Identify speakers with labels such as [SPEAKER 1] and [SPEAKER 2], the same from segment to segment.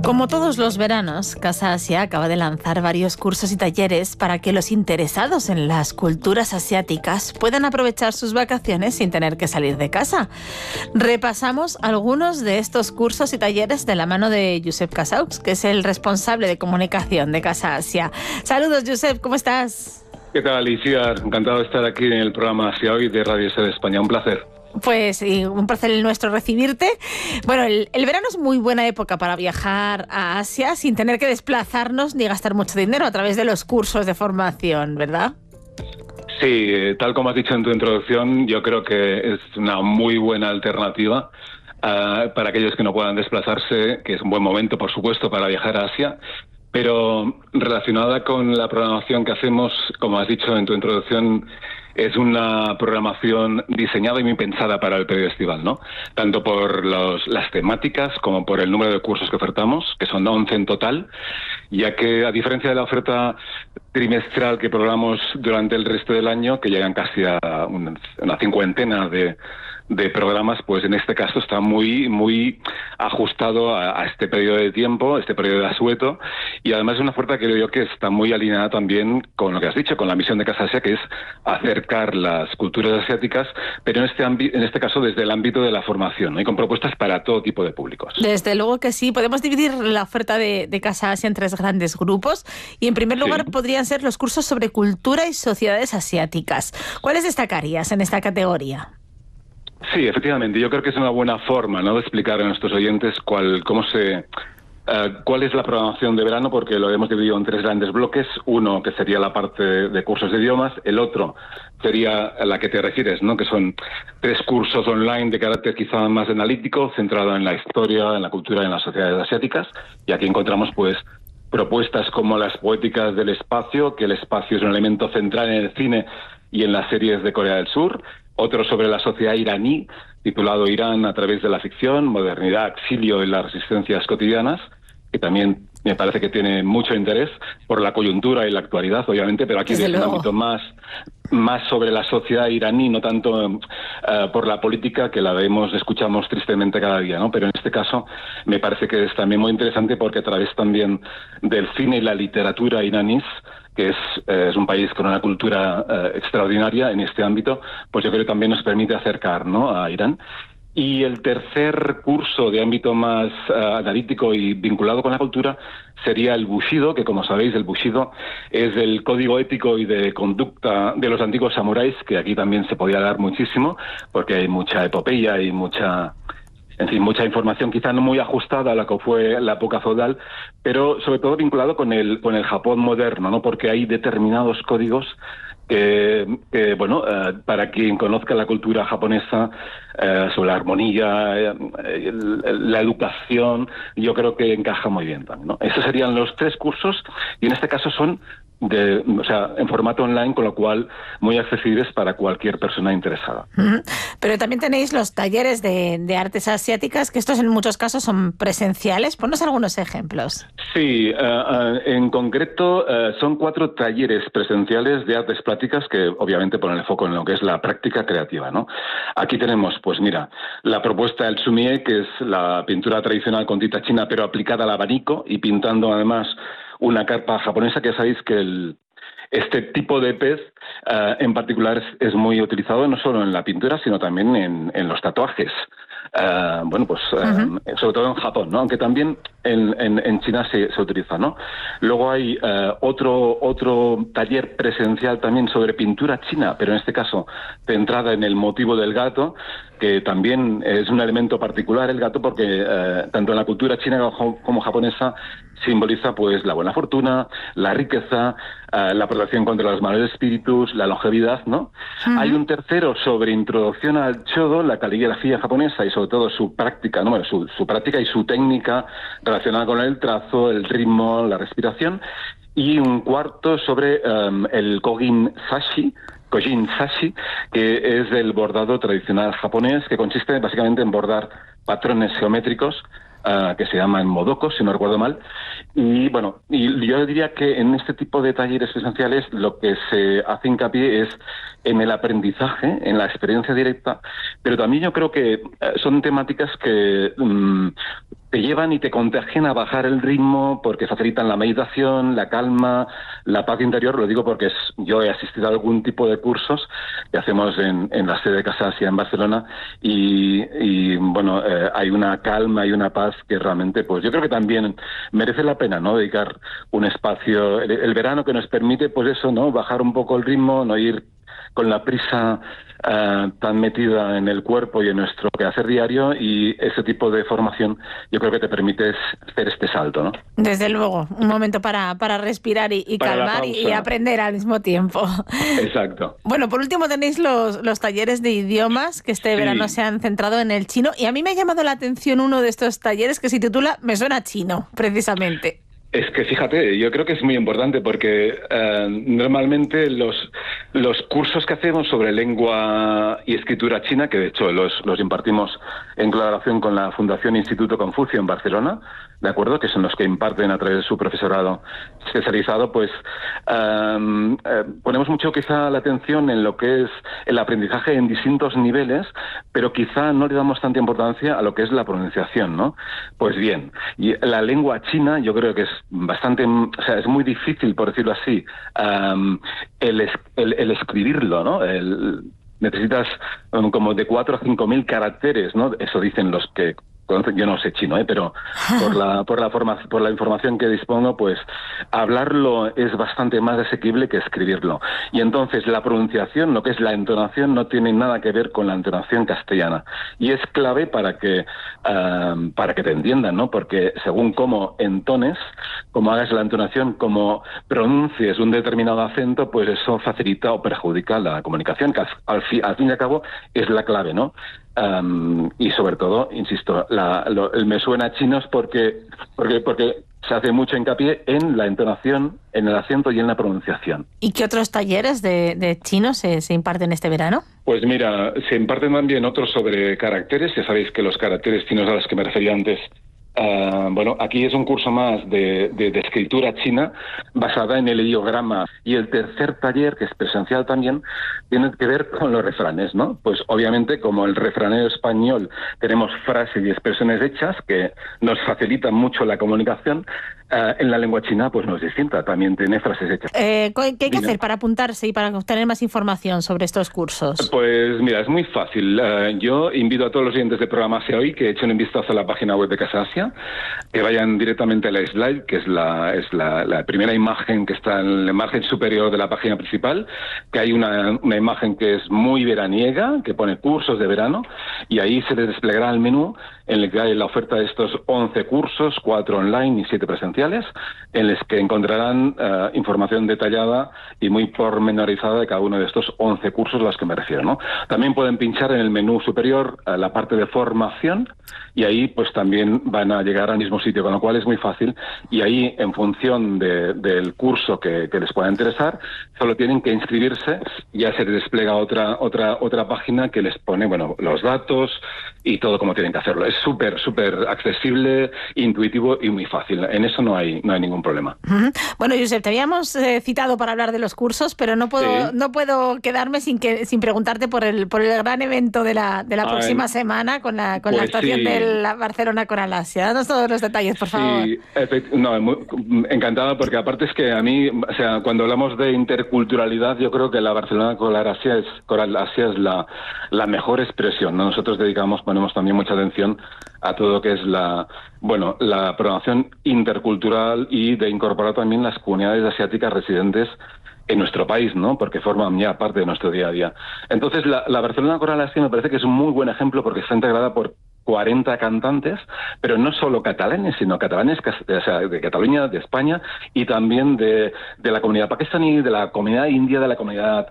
[SPEAKER 1] Como todos los veranos, Casa Asia acaba de lanzar varios cursos y talleres para que los interesados en las culturas asiáticas puedan aprovechar sus vacaciones sin tener que salir de casa. Repasamos algunos de estos cursos y talleres de la mano de Josep Casaux, que es el responsable de comunicación de Casa Asia. Saludos, Josep, ¿cómo estás?
[SPEAKER 2] ¿Qué tal, Alicia? Encantado de estar aquí en el programa Asia Hoy de Radio SER España. Un placer.
[SPEAKER 1] Pues un placer el nuestro recibirte. Bueno, el verano es muy buena época para viajar a Asia sin tener que desplazarnos ni gastar mucho dinero a través de los cursos de formación, ¿verdad?
[SPEAKER 2] Sí, tal como has dicho en tu introducción, yo creo que es una muy buena alternativa para aquellos que no puedan desplazarse, que es un buen momento, por supuesto, para viajar a Asia. Pero relacionada con la programación que hacemos, como has dicho en tu introducción, es una programación diseñada y muy pensada para el periodo estival, ¿no? Tanto por las temáticas como por el número de cursos que ofertamos, que son 11 en total, ya que a diferencia de la oferta trimestral que programamos durante el resto del año, que llegan casi a una cincuentena de programas, pues en este caso está muy ajustado a este periodo de tiempo, este periodo de asueto, y además es una oferta que creo yo que está muy alineada también con lo que has dicho, con la misión de Casa Asia, que es acercar las culturas asiáticas, pero en este caso desde el ámbito de la formación, ¿no? Y con propuestas para todo tipo de públicos.
[SPEAKER 1] Desde luego que sí. Podemos dividir la oferta de Casa Asia en tres grandes grupos, y en primer lugar podrían ser los cursos sobre cultura y sociedades asiáticas. ¿Cuáles destacarías en esta categoría?
[SPEAKER 2] Sí, efectivamente. Yo creo que es una buena forma, ¿no?, de explicar a nuestros oyentes cuál es la programación de verano, porque lo hemos dividido en tres grandes bloques. Uno, que sería la parte de cursos de idiomas. El otro sería a la que te refieres, ¿no?, que son 3 cursos online de carácter quizá más analítico, centrado en la historia, en la cultura y en las sociedades asiáticas. Y aquí encontramos, pues, propuestas como las poéticas del espacio, que el espacio es un elemento central en el cine y en las series de Corea del Sur. Otro sobre la sociedad iraní, titulado Irán a través de la ficción, modernidad, exilio y las resistencias cotidianas, que también me parece que tiene mucho interés por la coyuntura y la actualidad, obviamente, pero aquí desde un ámbito más sobre la sociedad iraní, no tanto por la política, que la escuchamos tristemente cada día, ¿no? Pero en este caso me parece que es también muy interesante porque a través también del cine y la literatura iraníes, que es un país con una cultura extraordinaria en este ámbito, pues yo creo que también nos permite acercar, ¿no?, a Irán. Y el tercer curso de ámbito más analítico y vinculado con la cultura sería el Bushido, que como sabéis el Bushido es el código ético y de conducta de los antiguos samuráis, que aquí también se podía dar muchísimo, porque hay mucha epopeya y mucha información quizá no muy ajustada a la que fue la época feudal, pero sobre todo vinculado con el Japón moderno, ¿no? Porque hay determinados códigos que para quien conozca la cultura japonesa, sobre la armonía, la educación, yo creo que encaja muy bien también, ¿no? Esos serían los 3 cursos, y en este caso son en formato online, con lo cual muy accesibles para cualquier persona interesada.
[SPEAKER 1] Pero también tenéis los talleres de artes asiáticas, que estos en muchos casos son presenciales. Ponnos algunos ejemplos.
[SPEAKER 2] Sí, en concreto son 4 talleres presenciales de artes plásticas que obviamente ponen el foco en lo que es la práctica creativa, ¿no? Aquí tenemos, pues mira, la propuesta del sumie, que es la pintura tradicional con tinta china pero aplicada al abanico y pintando además una carpa japonesa, que sabéis que este tipo de pez en particular es muy utilizado no solo en la pintura, sino también en los tatuajes. Sobre todo en Japón, ¿no? Aunque también en China se utiliza, ¿no? Luego hay otro taller presencial también sobre pintura china, pero en este caso centrada en el motivo del gato, que también es un elemento particular el gato, porque tanto en la cultura china como japonesa simboliza pues la buena fortuna, la riqueza, la protección contra los malos espíritus, la longevidad, ¿no? Uh-huh. Hay un tercero sobre introducción al Chodo, la caligrafía japonesa, y sobre todo su práctica, ¿no? Su práctica y su técnica relacionada con el trazo, el ritmo, la respiración. Y un cuarto sobre el Kojin Sashi, que es el bordado tradicional japonés, que consiste básicamente en bordar patrones geométricos que se llaman modokos, si no recuerdo mal. Y bueno, y yo diría que en este tipo de talleres presenciales lo que se hace hincapié es en el aprendizaje, en la experiencia directa, pero también yo creo que son temáticas que te llevan y te contagian a bajar el ritmo porque facilitan la meditación, la calma, la paz interior. Lo digo porque yo he asistido a algún tipo de cursos que hacemos en la sede de Casa Asia en Barcelona y bueno, hay una calma y una paz que realmente, pues yo creo que también merece la pena, ¿no? Dedicar un espacio, el verano que nos permite, pues eso, ¿no? Bajar un poco el ritmo, no ir con la prisa tan metida en el cuerpo y en nuestro quehacer diario, y ese tipo de formación yo creo que te permite hacer este salto, ¿no?
[SPEAKER 1] Desde luego, un momento para respirar y calmar y aprender al mismo tiempo.
[SPEAKER 2] Exacto.
[SPEAKER 1] Bueno, por último tenéis los talleres de idiomas que este verano se han centrado en el chino, y a mí me ha llamado la atención uno de estos talleres que se titula Me suena chino, precisamente.
[SPEAKER 2] Es que fíjate, yo creo que es muy importante porque normalmente los cursos que hacemos sobre lengua y escritura china, que de hecho los impartimos en colaboración con la Fundación Instituto Confucio en Barcelona, ¿de acuerdo?, que son los que imparten a través de su profesorado especializado, pues ponemos mucho quizá la atención en lo que es el aprendizaje en distintos niveles, pero quizá no le damos tanta importancia a lo que es la pronunciación, ¿no? Pues bien, y la lengua china yo creo que es bastante, o sea, es muy difícil, por decirlo así, el escribirlo, ¿no? Necesitas como de 4 a 5.000 caracteres, ¿no? Eso dicen los que... Yo no sé chino, pero por la información que dispongo, pues hablarlo es bastante más asequible que escribirlo. Y entonces la pronunciación, lo que es la entonación, no tiene nada que ver con la entonación castellana. Y es clave para que te entiendan, ¿no? Porque según cómo entones, cómo hagas la entonación, cómo pronuncies un determinado acento, pues eso facilita o perjudica la comunicación, que al fin y al cabo es la clave, ¿no? Y sobre todo, insisto, el me suena chino es porque se hace mucho hincapié en la entonación, en el acento y en la pronunciación.
[SPEAKER 1] ¿Y qué otros talleres de chino se imparten este verano?
[SPEAKER 2] Pues mira, se imparten también otros sobre caracteres. Ya sabéis que los caracteres chinos a los que me refería antes, bueno, aquí es un curso más de escritura china basada en el ideograma. Y el tercer taller, que es presencial también, tiene que ver con los refranes, ¿no? Pues obviamente, como el refranero español, tenemos frases y expresiones hechas que nos facilitan mucho la comunicación. En la lengua china, pues no es distinta, también tiene frases hechas.
[SPEAKER 1] ¿Qué hay que hacer para apuntarse y para obtener más información sobre estos cursos?
[SPEAKER 2] Pues mira, es muy fácil. Yo invito a todos los oyentes del programa Asia Hoy que echen un vistazo a la página web de Casa Asia, que vayan directamente a la slide, que es la primera imagen que está en la margen superior de la página principal, que hay una imagen que es muy veraniega, que pone cursos de verano, y ahí se les desplegará el menú en el que hay la oferta de estos 11 cursos, 4 online y 7 presenciales, en los que encontrarán información detallada y muy pormenorizada de cada uno de estos 11 cursos a los que me refiero, ¿no? También pueden pinchar en el menú superior la parte de formación, y ahí pues también van a llegar al mismo sitio, con lo cual es muy fácil, y ahí en función del curso que les pueda interesar, solo tienen que inscribirse y ya se les despliega otra página que les pone, bueno, los datos y todo como tienen que hacerlo. Es súper accesible, intuitivo y muy fácil. En eso no hay ningún problema.
[SPEAKER 1] Bueno, Josep, te habíamos citado para hablar de los cursos, pero no puedo quedarme sin preguntarte por el gran evento de la próxima semana con la actuación de la Barcelona Coral Asia. Danos todos los detalles, por favor.
[SPEAKER 2] Sí, encantado, porque aparte es que a mí, o sea, cuando hablamos de interculturalidad, yo creo que la Barcelona Coral Asia es la mejor expresión, ¿no? Nosotros ponemos también mucha atención a todo lo que es la programación intercultural y de incorporar también las comunidades asiáticas residentes en nuestro país, ¿no? Porque forman ya parte de nuestro día a día. Entonces, la Barcelona Coral Asia me parece que es un muy buen ejemplo porque está integrada por 40 cantantes, pero no solo catalanes, sino catalanes, o sea, de Cataluña, de España, y también de la comunidad pakistaní, de la comunidad india, de la comunidad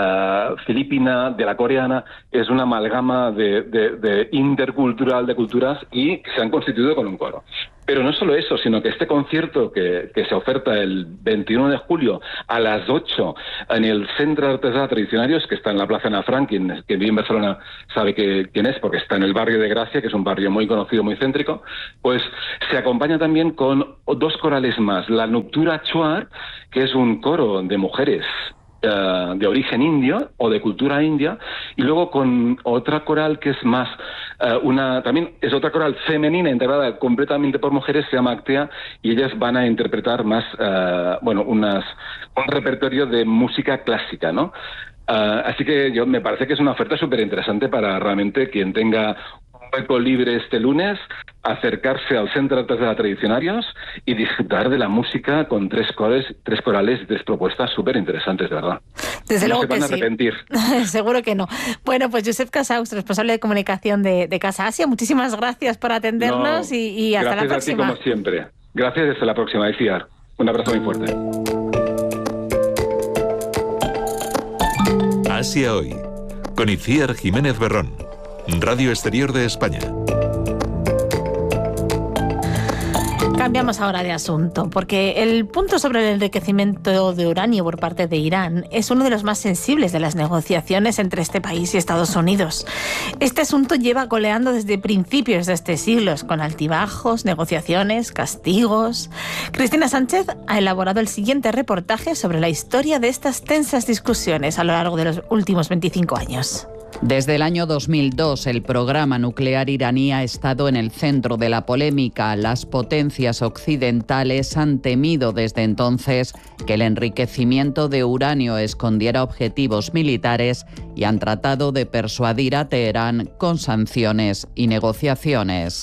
[SPEAKER 2] filipina, de la coreana. Es una amalgama de intercultural de culturas y que se han constituido con un coro. Pero no solo eso, sino que este concierto que se oferta el 21 de julio a las 8 en el Centre d'Artesà Tradicionarios, que está en la Plaza Ana Frank, quien vive en Barcelona sabe quién es, porque está en el barrio de Gracia, que es un barrio muy conocido, muy céntrico, pues se acompaña también con 2 corales más. La Noctura Chuar, que es un coro de mujeres de origen indio o de cultura india, y luego con otra coral que es más también es otra coral femenina integrada completamente por mujeres, se llama Actea, y ellas van a interpretar más un repertorio de música clásica, ¿no? Así que me parece que es una oferta súper interesante para realmente quien tenga un hueco libre este lunes, acercarse al Centro de Artes de la Tradicionarios y disfrutar de la música con tres corales y tres propuestas súper interesantes, de verdad.
[SPEAKER 1] Desde luego que sí.
[SPEAKER 2] No se van a arrepentir.
[SPEAKER 1] Seguro que no. Bueno, pues Josep Casaux, responsable de comunicación de Casa Asia, muchísimas gracias por atendernos y hasta la próxima.
[SPEAKER 2] Gracias a ti, como siempre. Gracias y hasta la próxima, Iciar. Un abrazo muy fuerte.
[SPEAKER 3] Asia Hoy, con Iciar Jiménez Berrón, Radio Exterior de España.
[SPEAKER 1] Cambiamos ahora de asunto, porque el punto sobre el enriquecimiento de uranio por parte de Irán es uno de los más sensibles de las negociaciones entre este país y Estados Unidos. Este asunto lleva goleando desde principios de este siglo, con altibajos, negociaciones, castigos. Cristina Sánchez ha elaborado el siguiente reportaje sobre la historia de estas tensas discusiones a lo largo de los últimos 25 años.
[SPEAKER 4] Desde el año 2002, el programa nuclear iraní ha estado en el centro de la polémica. Las potencias occidentales han temido desde entonces que el enriquecimiento de uranio escondiera objetivos militares y han tratado de persuadir a Teherán con sanciones y negociaciones.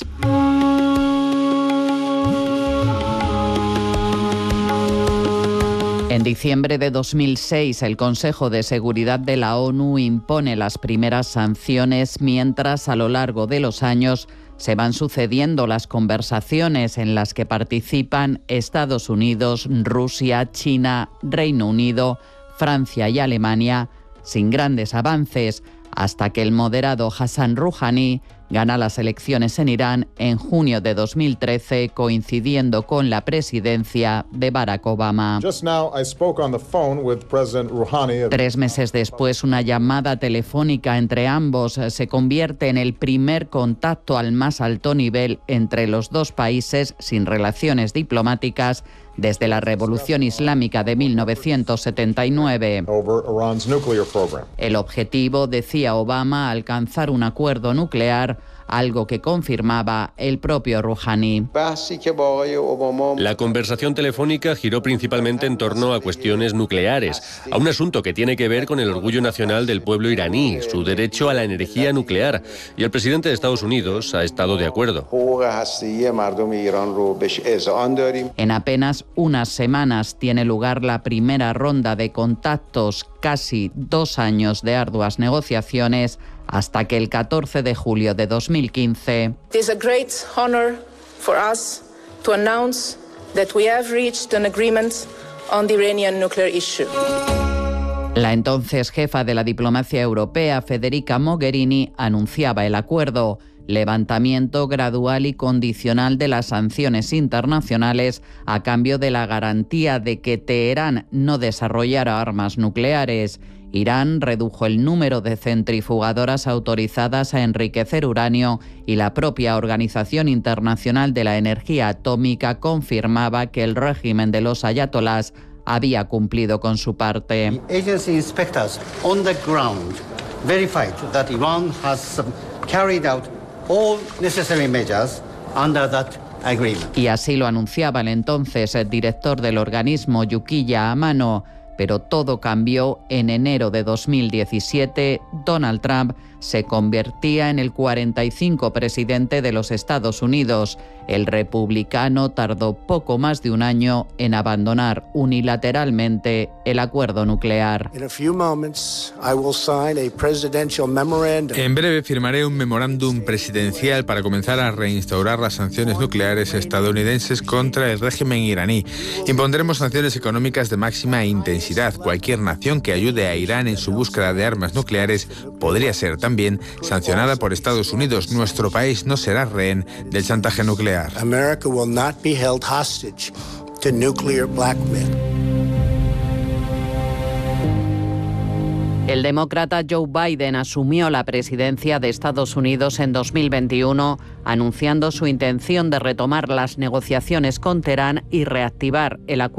[SPEAKER 4] En diciembre de 2006, el Consejo de Seguridad de la ONU impone las primeras sanciones, mientras a lo largo de los años se van sucediendo las conversaciones en las que participan Estados Unidos, Rusia, China, Reino Unido, Francia y Alemania, sin grandes avances, hasta que el moderado Hassan Rouhani gana las elecciones en Irán en junio de 2013, coincidiendo con la presidencia de Barack Obama. 3 meses después, una llamada telefónica entre ambos se convierte en el primer contacto al más alto nivel entre los dos países sin relaciones diplomáticas desde la Revolución Islámica de 1979. El objetivo, decía Obama, alcanzar un acuerdo nuclear, algo que confirmaba el propio Rouhani.
[SPEAKER 5] La conversación telefónica giró principalmente en torno a cuestiones nucleares, a un asunto que tiene que ver con el orgullo nacional del pueblo iraní, su derecho a la energía nuclear, y el presidente de Estados Unidos ha estado de acuerdo.
[SPEAKER 4] En apenas unas semanas tiene lugar la primera ronda de contactos, casi 2 años de arduas negociaciones, hasta que el 14 de julio de 2015...
[SPEAKER 6] It is a great honor for us to announce that we have reached an agreement on the Iranian nuclear issue.
[SPEAKER 4] La entonces jefa de la diplomacia europea, Federica Mogherini, anunciaba el acuerdo: levantamiento gradual y condicional de las sanciones internacionales a cambio de la garantía de que Teherán no desarrollara armas nucleares. Irán redujo el número de centrifugadoras autorizadas a enriquecer uranio y la propia Organización Internacional de la Energía Atómica confirmaba que el régimen de los ayatolás había cumplido con su parte.
[SPEAKER 7] Agency inspectors on the ground verified that Iran has carried out all necessary measures under that agreement.
[SPEAKER 4] Y así lo anunciaba el entonces director del organismo, Yukiya Amano. Pero todo cambió en enero de 2017. Donald Trump se convertía en el 45 presidente de los Estados Unidos. El republicano tardó poco más de un año en abandonar unilateralmente el acuerdo nuclear.
[SPEAKER 8] En breve firmaré un memorándum presidencial para comenzar a reinstaurar las sanciones nucleares estadounidenses contra el régimen iraní. Impondremos sanciones económicas de máxima intensidad. Cualquier nación que ayude a Irán en su búsqueda de armas nucleares podría ser también sancionada por Estados Unidos. Nuestro país no será rehén del chantaje nuclear.
[SPEAKER 7] America will not be held hostage to nuclear blackmail.
[SPEAKER 4] El demócrata Joe Biden asumió la presidencia de Estados Unidos en 2021, anunciando su intención de retomar las negociaciones con Teherán y reactivar el acuerdo